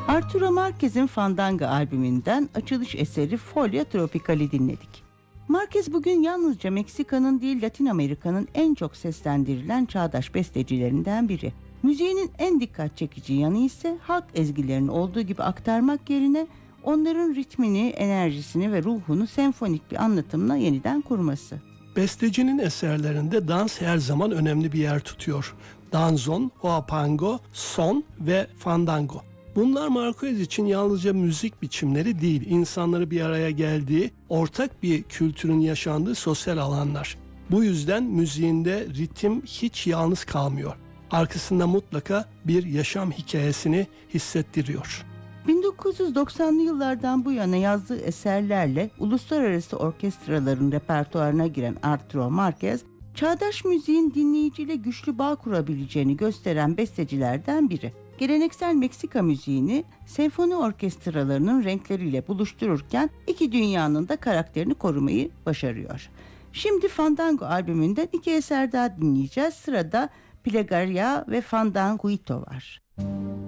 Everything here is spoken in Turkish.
Arturo Márquez'in Fandango albümünden açılış eseri Folia Tropical'i dinledik. Márquez bugün yalnızca Meksika'nın değil Latin Amerika'nın en çok seslendirilen çağdaş bestecilerinden biri. Müziğinin en dikkat çekici yanı ise halk ezgilerini olduğu gibi aktarmak yerine onların ritmini, enerjisini ve ruhunu senfonik bir anlatımla yeniden kurması. Bestecinin eserlerinde dans her zaman önemli bir yer tutuyor. Danzón, huapango, son ve fandango. Bunlar Márquez için yalnızca müzik biçimleri değil, insanları bir araya geldiği, ortak bir kültürün yaşandığı sosyal alanlar. Bu yüzden müziğinde ritim hiç yalnız kalmıyor. Arkasında mutlaka bir yaşam hikayesini hissettiriyor. 1990'lı yıllardan bu yana yazdığı eserlerle uluslararası orkestraların repertuarına giren Arturo Márquez, çağdaş müziğin dinleyiciyle güçlü bağ kurabileceğini gösteren bestecilerden biri. Geleneksel Meksika müziğini senfoni orkestralarının renkleriyle buluştururken iki dünyanın da karakterini korumayı başarıyor. Şimdi Fandango albümünden iki eser daha dinleyeceğiz. Sırada Plegaria ve Fandanguito var.